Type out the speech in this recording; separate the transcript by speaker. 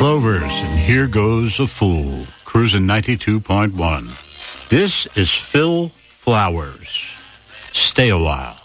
Speaker 1: Clovers, and Here Goes a Fool, cruising 92.1. This is Phil Flowers. Stay a while.